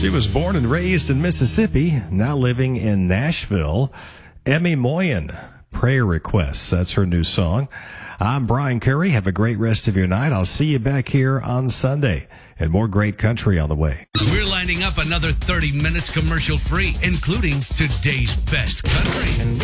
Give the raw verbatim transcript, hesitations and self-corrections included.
She was born and raised in Mississippi, now living in Nashville. Emmy Moyen, Prayer Requests. That's her new song. I'm Brian Curry. Have a great rest of your night. I'll see you back here on Sunday. And more great country on the way. We're lining up another thirty minutes commercial free, including today's best country.